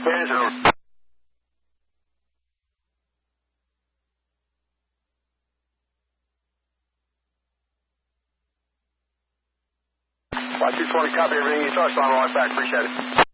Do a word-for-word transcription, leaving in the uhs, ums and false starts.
Spanish over. Y two twenty, copy everything you touched on. Right back. Appreciate it.